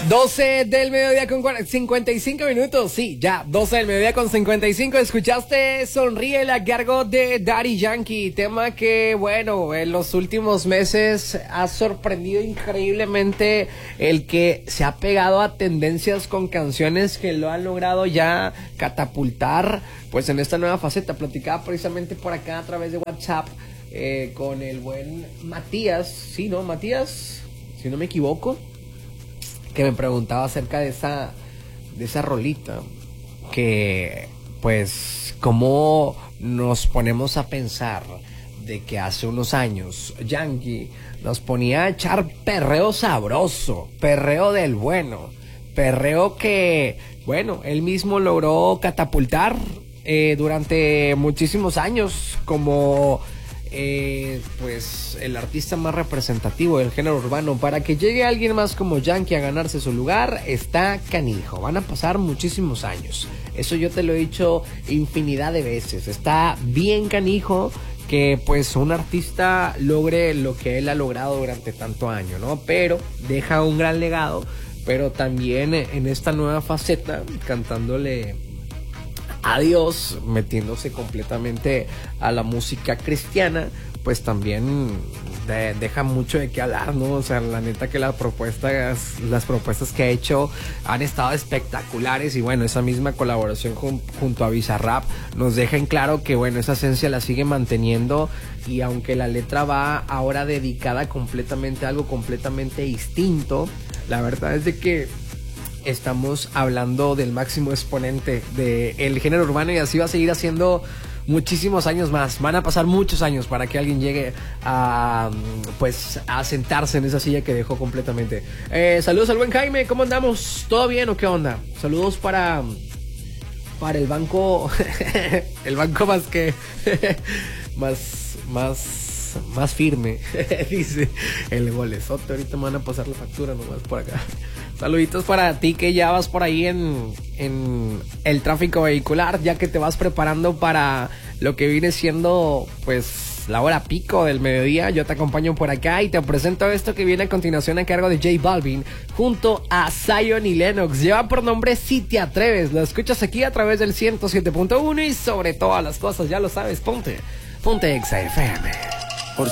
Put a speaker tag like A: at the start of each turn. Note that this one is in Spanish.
A: 12 del mediodía con 55 minutos. Sí, ya, 12 del mediodía con 55. Escuchaste Sonríe la Gargo de Daddy Yankee. Tema que, bueno, en los últimos meses ha sorprendido increíblemente el que se ha pegado a tendencias con canciones que lo han logrado ya catapultar, pues en esta nueva faceta. Platicaba precisamente por acá a través de WhatsApp con el buen Matías. Sí, ¿no? Matías, si no me equivoco, que me preguntaba acerca de esa rolita, que pues cómo nos ponemos a pensar de que hace unos años Yankee nos ponía a echar perreo sabroso, perreo del bueno, perreo que, bueno, él mismo logró catapultar durante muchísimos años como pues el artista más representativo del género urbano. Para que llegue alguien más como Yankee a ganarse su lugar, está canijo. Van a pasar muchísimos años. Eso yo te lo he dicho infinidad de veces. Está bien canijo que pues un artista logre lo que él ha logrado durante tanto año, ¿no? Pero deja un gran legado, pero también en esta nueva faceta, cantándole adiós, metiéndose completamente a la música cristiana, pues también deja mucho de qué hablar, ¿no? O sea, la neta que las propuestas que ha hecho han estado espectaculares, y bueno, esa misma colaboración junto a Bizarrap nos deja en claro que, bueno, esa esencia la sigue manteniendo, y aunque la letra va ahora dedicada completamente a algo completamente distinto, la verdad es de que estamos hablando del máximo exponente del género urbano, y así va a seguir haciendo muchísimos años más. Van a pasar muchos años para que alguien llegue a pues a sentarse en esa silla que dejó completamente. Saludos al buen Jaime, ¿cómo andamos? ¿Todo bien o qué onda? Saludos para el banco el banco más que más firme dice el golesote. Ahorita me van a pasar la factura nomás por acá. Saluditos para ti que ya vas por ahí en el tráfico vehicular, ya que te vas preparando para lo que viene siendo pues la hora pico del mediodía. Yo te acompaño por acá y te presento esto que viene a continuación a cargo de J Balvin junto a Zion y Lennox. Lleva por nombre Si Te Atreves. Lo escuchas aquí a través del 107.1 y sobre todas las cosas, ya lo sabes, ponte Exa FM.